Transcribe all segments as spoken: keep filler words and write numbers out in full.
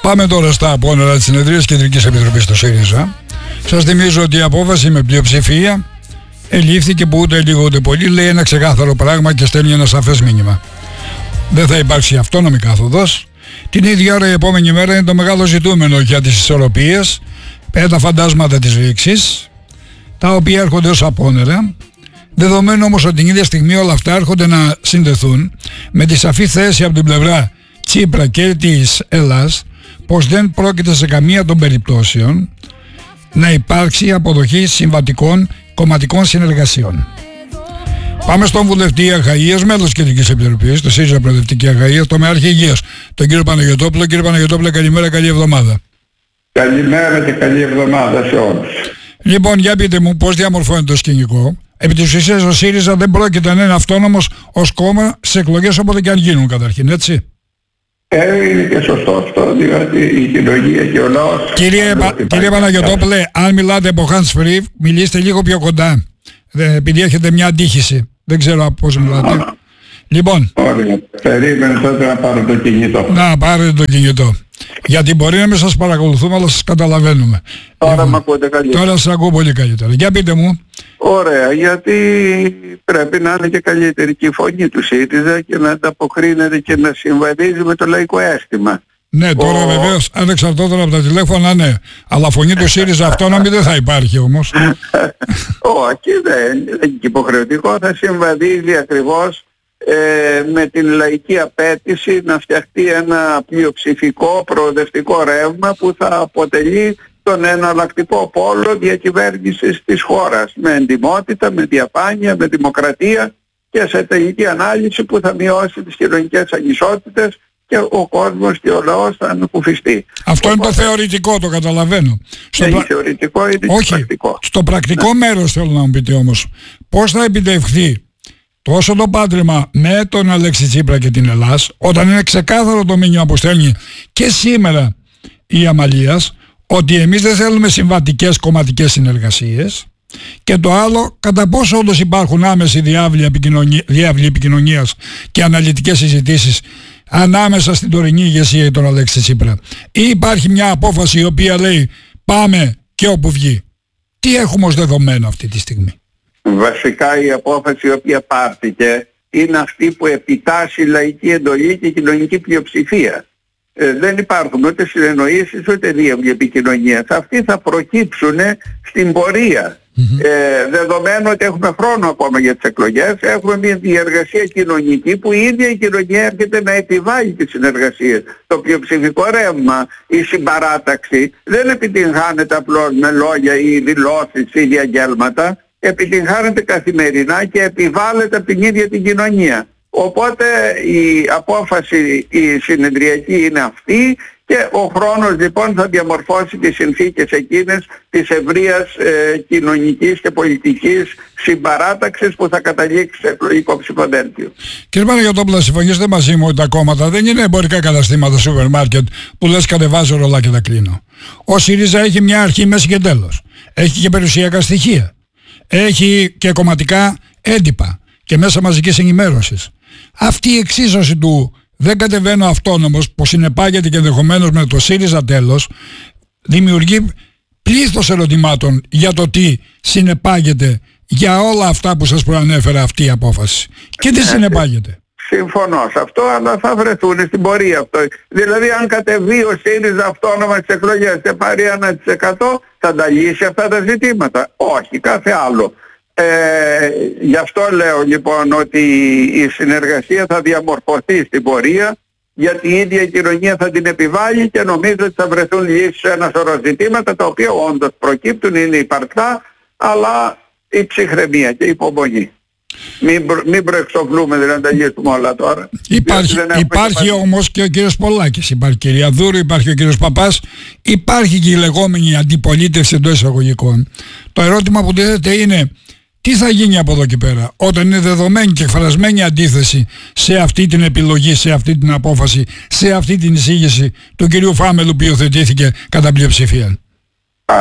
Πάμε τώρα στα απόνερα της συνεδρίας Κεντρικής Επιτροπής του ΣΥΡΙΖΑ. Σας θυμίζω ότι η απόφαση με πλειοψηφία ελήφθηκε που ούτε λίγο ούτε πολύ λέει ένα ξεκάθαρο πράγμα και στέλνει ένα σαφές μήνυμα. Δεν θα υπάρξει αυτόνομη κάθοδος. Την ίδια ώρα η επόμενη μέρα είναι το μεγάλο ζητούμενο για τις ισορροπίες, με τα φαντάσματα της ρήξης, τα οποία έρχονται ως απόνερα. Δεδομένου όμως ότι την ίδια στιγμή όλα αυτά έρχονται να συνδεθούν με τη σαφή θέση από την πλευρά Τσίπρα και της Ελλάς πως δεν πρόκειται σε καμία των περιπτώσεων να υπάρξει αποδοχή συμβατικών κομματικών συνεργασιών. Πάμε στον βουλευτή Αχαΐας, μέλος της Κεντρικής Επιτροπής, το ΣΥΡΙΖΑ Προοδευτική Αχαΐας, το Μεάρχη Υγείας, τον κύριο Παναγιωτόπουλο. Κύριε Παναγιωτόπουλο, καλημέρα, καλή εβδομάδα. Καλημέρα και καλή εβδομάδα σε όλους. Λοιπόν, για πείτε μου πώς διαμορφώνεται το σκηνικό. Επί της ουσίας ο ΣΥΡΙΖΑ δεν πρόκειται να είναι αυτόνομος ως κόμμα σε εκλογές όποτε και αν γίνουν καταρχήν, έτσι. Ε, είναι και σωστό αυτό, διότι η κοινωνία και ο λαός... Κύριε, Πα, κύριε Παναγιωτόπουλε, αν μιλάτε από hands free, μιλήστε λίγο πιο κοντά. Δε, επειδή έχετε μια αντίχηση. Δεν ξέρω πώς μιλάτε. Α, λοιπόν. Ωραία. Περίμενε τότε να πάρω το κινητό. Να πάρετε το κινητό. Γιατί μπορεί να μην σας παρακολουθούμε, αλλά σας καταλαβαίνουμε. Τώρα λοιπόν, με ακούτε καλύτερα. Τώρα σας ακούω πολύ καλύτερα. Για πείτε μου. Ωραία, γιατί πρέπει να είναι και καλύτερη και η φωνή του ΣΥΡΙΖΑ και να ανταποκρίνεται και να συμβαδίζει με το λαϊκό αίσθημα. Ναι, τώρα Ο... βεβαίως ανεξαρτήτως από τα τηλέφωνα, ναι. Αλλά φωνή του ΣΥΡΙΖΑ αυτόνομη δεν θα υπάρχει όμως. Όχι, δεν είναι υποχρεωτικό, θα συμβαδίζει ακριβώς ε, με την λαϊκή απέτηση να φτιαχτεί ένα πλειοψηφικό προοδευτικό ρεύμα που θα αποτελεί τον εναλλακτικό πόλο διακυβέρνησης της χώρας, με εντιμότητα, με διαφάνεια, με δημοκρατία και σε τελική ανάλυση που θα μειώσει τις κοινωνικές ανισότητες και ο κόσμος και ο λαός θα ανακουφιστεί. Αυτό Οπότε... είναι το θεωρητικό, το καταλαβαίνω. Στο πρα... θεωρητικό είναι Όχι, και πρακτικό. Στο πρακτικό ναι. μέρος θέλω να μου πείτε όμως, πώς θα επιτευχθεί τόσο το πάντρεμα με τον Αλέξη Τσίπρα και την Ελλάς, όταν είναι ξεκάθαρο το μήνυμα που στέλνει και σήμερα η Αμαλίας, ότι εμείς δεν θέλουμε συμβατικές κομματικές συνεργασίες, και το άλλο, κατά πόσο όντως υπάρχουν άμεση διάβλη, επικοινωνία, διάβλη επικοινωνίας και αναλυτικές συζητήσεις ανάμεσα στην τωρινή ηγεσία και τον Αλέξη Τσίπρα, ή υπάρχει μια απόφαση η οποία λέει πάμε και όπου βγει. Τι έχουμε ως δεδομένο αυτή τη στιγμή? Βασικά η απόφαση η οποία πάρθηκε είναι αυτή που επιτάσσει λαϊκή εντολή και κοινωνική πλειοψηφία. Ε, δεν υπάρχουν ούτε συνεννοήσεις ούτε διάβλη επικοινωνίας. Αυτοί θα προκύψουν στην πορεία. Mm-hmm. Ε, δεδομένου ότι έχουμε χρόνο ακόμα για τις εκλογές, έχουμε μια διεργασία κοινωνική που η ίδια η κοινωνία έρχεται να επιβάλλει τις συνεργασίες. Το πλειοψηφικό ρεύμα, η συμπαράταξη δεν επιτυγχάνεται απλώς με λόγια ή δηλώσεις ή διαγγέλματα, επιτυγχάνεται καθημερινά και επιβάλλεται από την ίδια την κοινωνία. Οπότε η απόφαση η συνεδριακή είναι αυτή και ο χρόνος λοιπόν θα διαμορφώσει τις συνθήκες εκείνες της ευρείας ε, κοινωνικής και πολιτικής συμπαράταξης που θα καταλήξει σε εκλογικό ψηφοδέλτιο. Κύριε Παναγιωτόπουλο, συμφωνήσετε μαζί μου ότι τα κόμματα δεν είναι εμπορικά καταστήματα σούπερ μάρκετ που λες κατεβάζω ρολά και τα κλείνω. Ο ΣΥΡΙΖΑ έχει μια αρχή, μέση και τέλος. Έχει και περιουσιακά στοιχεία. Έχει και κομματικά έντυπα και μέσα μαζικής ενημέρωσης. Αυτή η εξίσωση του δεν κατεβαίνω αυτόνομος που συνεπάγεται και ενδεχομένως με το ΣΥΡΙΖΑ τέλος δημιουργεί πλήθος ερωτημάτων για το τι συνεπάγεται για όλα αυτά που σας προανέφερα αυτή η απόφαση. Και τι συνεπάγεται. Συμφωνώ σε αυτό, αλλά θα βρεθούν στην πορεία αυτό. Δηλαδή αν κατεβεί ο ΣΥΡΙΖΑ αυτόνομα στις εκλογές και πάρει ένα τοις εκατό θα τα λύσει αυτά τα ζητήματα? Όχι, κάθε άλλο. Ε, γι' αυτό λέω λοιπόν ότι η συνεργασία θα διαμορφωθεί στην πορεία, γιατί η ίδια η κοινωνία θα την επιβάλλει και νομίζω ότι θα βρεθούν λύσεις σε ένα σωρό ζητήματα τα οποία όντως προκύπτουν, είναι υπαρκτά, αλλά η ψυχραιμία και η υπομονή. Μην, προ, μην προεξοφλούμε, δηλαδή να τα λύσουμε όλα τώρα. Υπάρχει, υπάρχει όμως και ο κύριος Πολάκης, υπάρχει η κυρία Δούρου, υπάρχει ο κύριος Παπάς, υπάρχει και η λεγόμενη αντιπολίτευση εντός εισαγωγικών. Το ερώτημα που τίθεται είναι τι θα γίνει από εδώ και πέρα, όταν είναι δεδομένη και εκφρασμένη αντίθεση σε αυτή την επιλογή, σε αυτή την απόφαση, σε αυτή την εισήγηση του κυρίου Φάμελου που υιοθετήθηκε κατά πλειοψηφία. Α,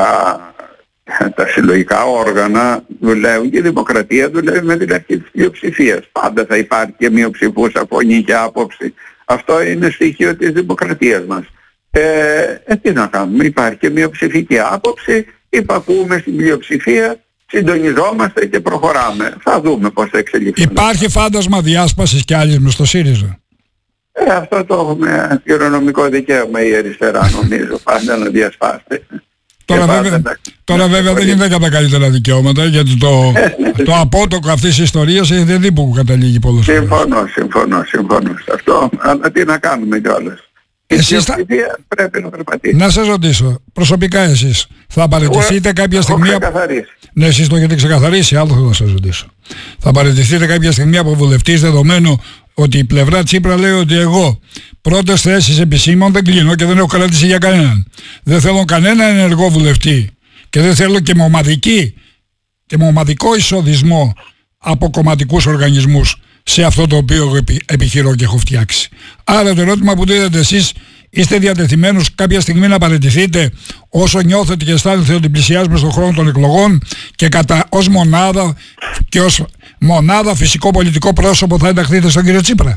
τα συλλογικά όργανα δουλεύουν και η δημοκρατία δουλεύει με την αρχή της πλειοψηφίας. Πάντα θα υπάρχει και μειοψηφούσα φωνή και άποψη. Αυτό είναι στοιχείο της δημοκρατίας μας. Ε, ε, τι να κάνουμε, υπάρχει και μειοψηφική άποψη, υπακούμε στην πλειοψηφία, συντονιζόμαστε και προχωράμε. Θα δούμε πώς θα εξελιχθεί. Υπάρχει φάντασμα διάσπασης κι άλλης μες στο ΣΥΡΙΖΑ? Ε, αυτό το έχουμε κληρονομικό δικαίωμα η αριστερά, νομίζω, πάντα να διασπάστε. Τώρα βέβαια, να... τώρα βέβαια δεν είναι κατά καλύτερα δικαιώματα, γιατί το, το απότοκο αυτής της ιστορίας έχετε δει που καταλήγει πολλές φορές. Συμφωνώ, συμφωνώ, συμφωνώ σε αυτό, αλλά τι να κάνουμε κιόλας. Εσείς θα... πρέπει να περπατήσει. Να σας ρωτήσω, προσωπικά εσείς θα παραιτηθείτε κάποια στιγμή... Έχω ξεκαθαρίσει. Ναι, εσείς το έχετε ξεκαθαρίσει, άλλο θέλω να σας ρωτήσω. Θα παραιτηθείτε κάποια στιγμή από βουλευτής, δεδομένου ότι η πλευρά Τσίπρα λέει ότι εγώ πρώτες θέσεις επισήμων δεν κλείνω και δεν έχω κρατήσει για κανέναν. Δεν θέλω κανένα ενεργό βουλευτή και δεν θέλω και με ομαδική και με ομαδικό εισοδισμό από κομματικούς οργανισμούς σε αυτό το οποίο επι, επιχειρώ και έχω φτιάξει. Άρα το ερώτημα που δίδετε εσείς, είστε διατεθειμένους κάποια στιγμή να παραιτηθείτε όσο νιώθετε και αισθάνεστε ότι πλησιάζουμε στον χρόνο των εκλογών και κατά ως μονάδα και ως μονάδα φυσικό πολιτικό πρόσωπο θα ενταχθείτε στον κύριο Τσίπρα?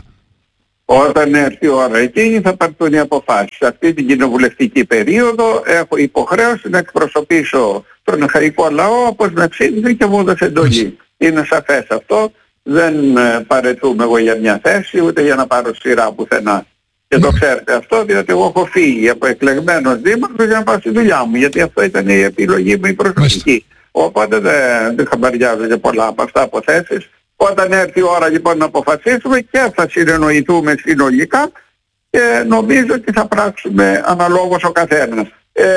Όταν έρθει η ώρα εκείνη θα πάρθουν οι αποφάσεις. Σε αυτή την κοινοβουλευτική περίοδο έχω υποχρέωση να εκπροσωπήσω τον αχαϊκό λαό όπως με ψήφισε και μου έδωσε εντολή. Είναι σαφές αυτό. Δεν παρετούμε εγώ για μια θέση ούτε για να πάρω σειρά πουθενά. Και το ξέρετε αυτό, διότι εγώ έχω φύγει από εκλεγμένος δήμαρχος για να πάω στη δουλειά μου, γιατί αυτό ήταν η επιλογή μου η προσωπική. Οπότε δεν, δεν χαμπαριάζω για πολλά από αυτά από θέσεις. Όταν έρθει η ώρα λοιπόν να αποφασίσουμε και θα συνεννοηθούμε συνολικά και νομίζω ότι θα πράξουμε αναλόγως ο καθένας. Ε,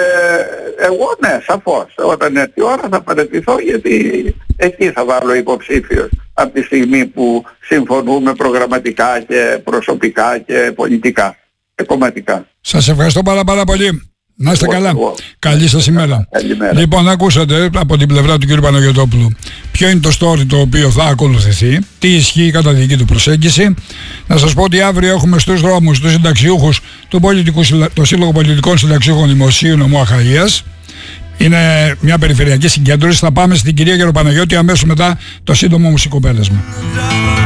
εγώ ναι, σαφώς, όταν έρθει η ώρα θα παραιτηθώ, γιατί εκεί θα βάλω υποψήφιος από τη στιγμή που συμφωνούμε προγραμματικά και προσωπικά και πολιτικά και κομματικά. Σας ευχαριστώ πάρα πάρα πολύ. Να είστε καλά. Εγώ. Καλή σας ημέρα. Καλημέρα. Λοιπόν, ακούσατε από την πλευρά του κ. Παναγιωτόπουλου ποιο είναι το story το οποίο θα ακολουθηθεί, τι ισχύει κατά δική του προσέγγιση. Να σας πω ότι αύριο έχουμε στους δρόμους τους συνταξιούχους του πολιτικού, το Σύλλογο Πολιτικών Συνταξιούχων Δημοσίου Νομού Αχαΐας. Είναι μια περιφερειακή συγκέντρωση. Θα πάμε στην κυρία Γεροπαναγιώτη αμέσως μετά το σύντομο μουσικό πέρασμα.